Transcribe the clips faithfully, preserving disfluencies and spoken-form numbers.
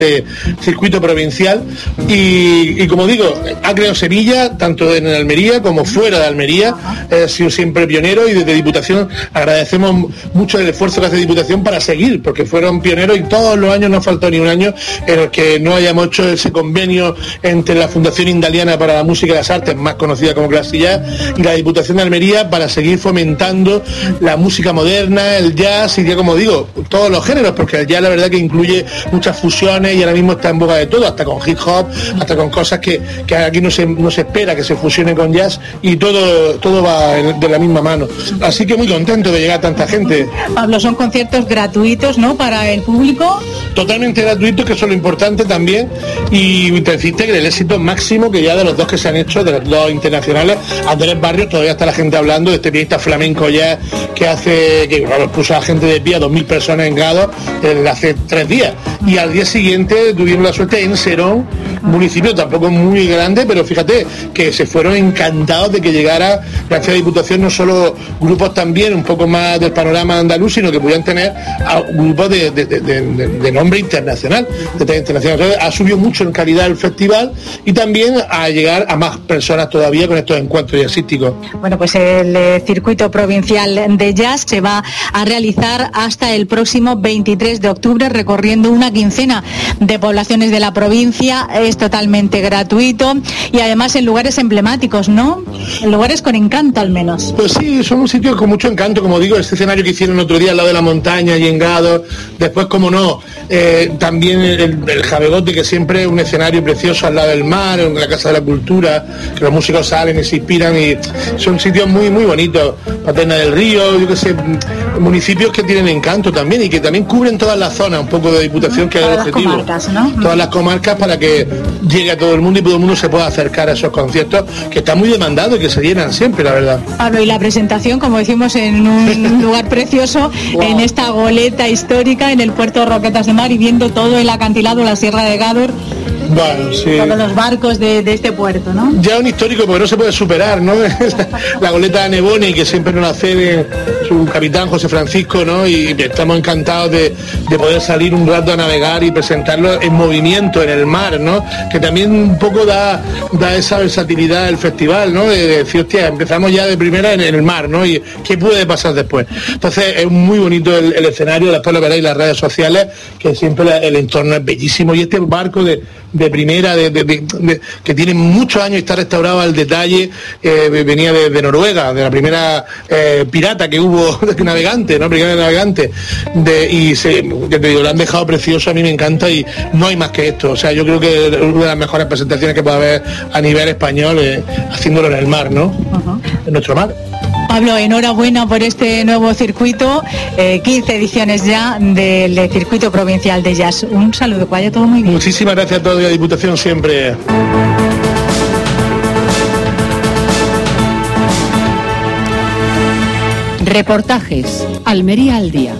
de circuito provincial y, y como digo, ha creado Sevilla tanto en Almería como fuera de Almería, ha sido siempre pionero y desde Diputación agradecemos mucho el esfuerzo que hace Diputación para seguir, porque fueron pioneros y todos los años no ha faltado ni un año en el que no hayamos hecho ese convenio entre la Fundación Indaliana para la Música y las Artes, más conocida como Clasilla, y la Diputación de Almería para seguir fomentando la música moderna, el jazz y ya como digo, todos los géneros, porque el jazz la verdad que incluye muchas fusiones y ahora mismo está en boga de todo, hasta con hip hop, hasta con cosas que, que aquí no se, no se espera que se fusionen con jazz y todo, todo va de la misma mano. Así que muy contento de llegar a tanta gente. Pablo, son conciertos gratuitos, ¿no?, para el público. Totalmente gratuitos, que eso es lo importante también, y te deciste que el éxito máximo que ya de los dos que se han hecho, de los dos internacionales, Andrés Barrios, todavía está la gente hablando de este pianista flamenco ya que hace, que bueno, puso a la gente de pie, a dos mil personas en Gado, eh, hace tres días, y al día siguiente tuvieron la suerte en Serón, municipio tampoco muy grande, pero fíjate que se fueron encantados de que llegara, gracias a la Diputación, no solo grupos también un poco más del panorama andaluz, sino que pudieran tener a grupos de, de, de, de, de nombre internacional, de talla internacional. Entonces, ha subido mucho en calidad el festival y también a llegar a más personas todavía con estos encuentros jazzísticos. Bueno, pues el eh, circuito provincial de jazz se va a realizar hasta el próximo veintitrés de octubre, recorriendo una quincena de poblaciones de la provincia. Es totalmente gratuito y además en lugares emblemáticos, ¿no? En lugares con encanto al menos. Pues sí, son un sitio con mucho encanto, como digo, este escenario que hicieron otro día al lado de la montaña y en Gado, después como no, eh, también el, el Jabegote, que siempre es un escenario precioso al lado del mar, en la Casa de la Cultura, que los músicos salen y se inspiran y son sitios muy muy bonitos. Paterna del Río, yo qué sé, municipios que tienen encanto también y que también cubren todas las zonas, un poco de Diputación, que es el objetivo. Comarcas, ¿no? Todas las comarcas para que llegue a todo el mundo y todo el mundo se pueda acercar a esos conciertos que están muy demandados y que se llenan siempre, la verdad. Pablo, y la presentación, como decimos, en un lugar precioso, wow, en esta goleta histórica en el puerto de Roquetas de Mar y viendo todo el acantilado, la Sierra de Gádor. Bueno, sí. Todos los barcos de, de este puerto, ¿no? Ya un histórico porque no se puede superar, ¿no? La goleta de Neboni, que siempre nos la cede su capitán José Francisco, ¿no? Y estamos encantados de, de poder salir un rato a navegar y presentarlo en movimiento, en el mar, ¿no? Que también un poco da, da esa versatilidad del festival, ¿no? De, de decir, hostia, empezamos ya de primera en, en el mar, ¿no? Y ¿qué puede pasar después? Entonces es muy bonito el, el escenario, después lo veréis en las redes sociales, que siempre la, el entorno es bellísimo y este barco de de primera, de, de, de, de, que tiene muchos años y está restaurado al detalle, eh, venía de, de Noruega, de la primera eh, pirata que hubo, de navegante, ¿no? Primera navegante, de, y se, ya te digo, lo han dejado precioso, a mí me encanta y no hay más que esto, o sea, yo creo que es una de las mejores presentaciones que puede haber a nivel español, eh, haciéndolo en el mar, ¿no? Uh-huh. En nuestro mar. Pablo, enhorabuena por este nuevo circuito, eh, quince ediciones ya del circuito provincial de jazz. Un saludo, que vaya todo muy bien. Muchísimas gracias a todos y a la Diputación siempre. Reportajes, Almería al día.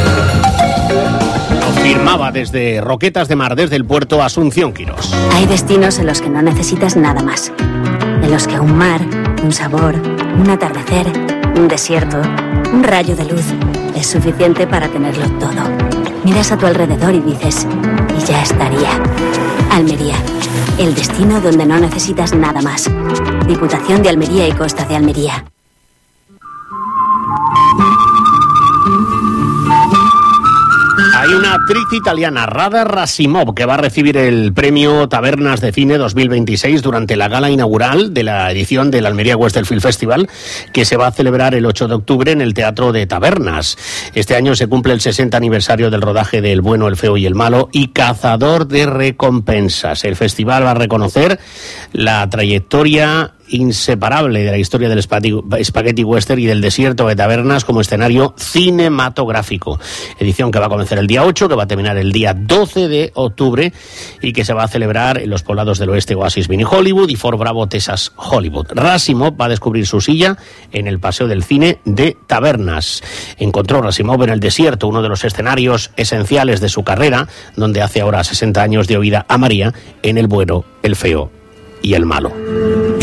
Firmaba desde Roquetas de Mar, desde el puerto, Asunción Quirós. Hay destinos en los que no necesitas nada más, en los que un mar, un sabor, un atardecer, un desierto, un rayo de luz es suficiente para tenerlo todo. Miras a tu alrededor y dices, y ya estaría. Almería, el destino donde no necesitas nada más. Diputación de Almería y Costa de Almería. Hay una actriz italiana, Rada Rasimov, que va a recibir el premio Tabernas de Cine dos mil veintiséis durante la gala inaugural de la edición del Almería Western Film Festival, que se va a celebrar el ocho de octubre en el Teatro de Tabernas. Este año se cumple el sesenta aniversario del rodaje de El bueno, el feo y el malo y Cazador de recompensas. El festival va a reconocer la trayectoria inseparable de la historia del spaghetti western y del desierto de Tabernas como escenario cinematográfico. Edición que va a comenzar el día ocho, que va a terminar el día doce de octubre y que se va a celebrar en los poblados del oeste Oasis Mini Hollywood y Fort Bravo, Texas Hollywood. Rasimov va a descubrir su silla en el Paseo del Cine de Tabernas. Encontró Rasimov en el desierto, uno de los escenarios esenciales de su carrera, donde hace ahora sesenta años dio vida a María en El bueno, el feo y el malo.